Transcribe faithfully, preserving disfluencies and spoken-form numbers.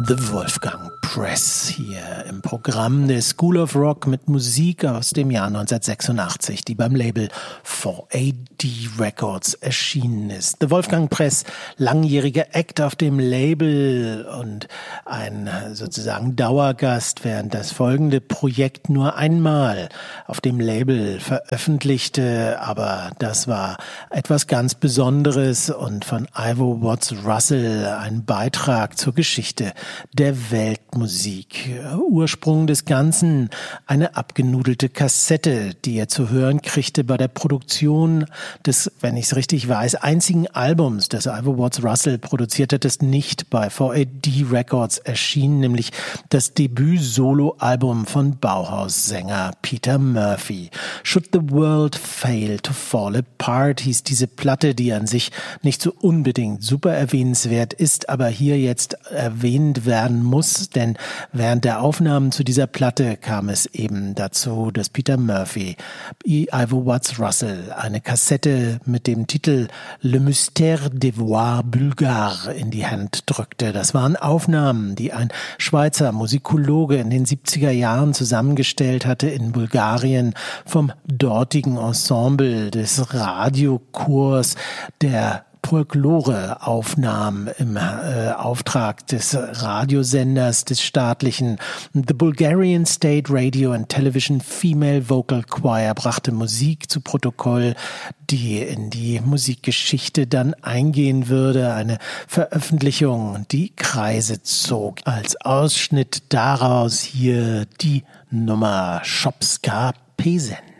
The Wolfgang Press hier im Programm der School of Rock mit Musik aus dem Jahr neunzehnhundertsechsundachtzig, die beim Label four A D Records erschienen ist. The Wolfgang Press, langjähriger Act auf dem Label und ein sozusagen Dauergast, während das folgende Projekt nur einmal auf dem Label veröffentlichte, aber das war etwas ganz Besonderes und von Ivo Watts Russell ein Beitrag zur Geschichte der Weltmusik. Ursprung des Ganzen eine abgenudelte Kassette, die er zu hören kriegte bei der Produktion des, wenn ich es richtig weiß, einzigen Albums, das Ivo Watts Russell produziert hat, das nicht bei four A D Records erschien, nämlich das Debüt-Solo-Album von Bauhaus-Sänger Peter Murphy. Should the World Fail to Fall Apart hieß diese Platte, die an sich nicht so unbedingt super erwähnenswert ist, aber hier jetzt erwähnt werden muss, denn während der Aufnahmen zu dieser Platte kam es eben dazu, dass Peter Murphy Ivo Watts Russell eine Kassette mit dem Titel Le Mystère des Voix Bulgares in die Hand drückte. Das waren Aufnahmen, die ein Schweizer Musikologe in den siebziger Jahren zusammengestellt hatte in Bulgarien vom dortigen Ensemble des Radiochors der Folklore-Aufnahmen im äh, Auftrag des Radiosenders des staatlichen The Bulgarian State Radio and Television Female Vocal Choir brachte Musik zu Protokoll, die in die Musikgeschichte dann eingehen würde. Eine Veröffentlichung, die Kreise zog. Als Ausschnitt daraus hier die Nummer Shopska Pesen.